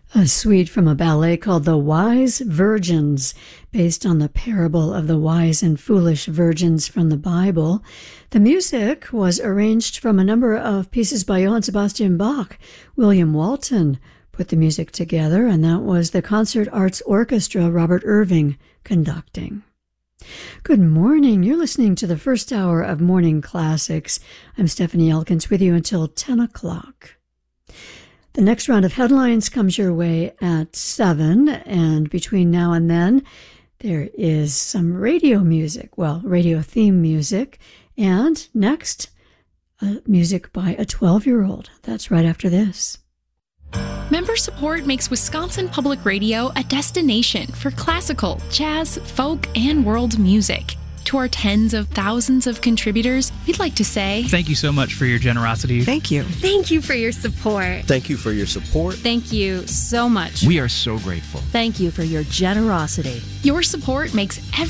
A suite from a ballet called The Wise Virgins, based on the parable of the wise and foolish virgins from the Bible. The music was arranged from a number of pieces by Johann Sebastian Bach. William Walton put the music together, and that was the Concert Arts Orchestra, Robert Irving, conducting. Good morning. You're listening to the first hour of Morning Classics. I'm Stephanie Elkins with you until 10 o'clock. The next round of headlines comes your way at 7, and between now and then, there is some radio music, radio theme music, and next, music by a 12-year-old. That's right after this. Member support makes Wisconsin Public Radio a destination for classical, jazz, folk, and world music. To our tens of thousands of contributors, we'd like to say thank you so much for your generosity. Thank you. Thank you for your support. Thank you for your support. Thank you so much. We are so grateful. Thank you for your generosity. Your support makes every